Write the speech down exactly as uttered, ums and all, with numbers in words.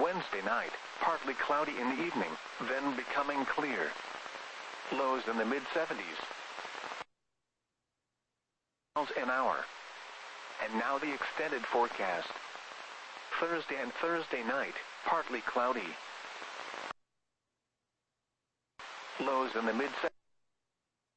Wednesday night, partly cloudy in the evening, then becoming clear. Lows in the mid seventies. Miles an hour. And now the extended forecast. Thursday and Thursday night, partly cloudy. Lows in the mid seventies.